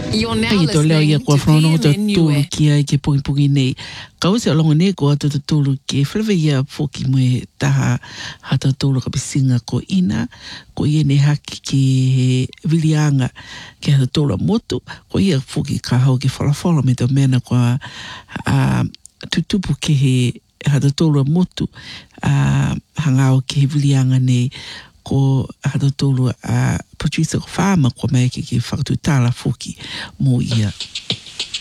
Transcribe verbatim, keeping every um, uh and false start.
You're now Ai to leo ia listening ko to frono to P M N tulu Niue. ki ai ke pungi pungi nei. Ka usi alongo nei ko atu to tulu ki whalewe ia foki mwe taha hata tulu ka pisinga ko ina ko ia ne haki ke vilianga ke hata tulu motu ko ia foki ka hau ke whalawhala me to mena ko a tutupu ke he hata tulu motu a hangao ke he vilianga nei ko hata tolu a producer ko whaama ko mai ke ke whakatutala fuki mo ia.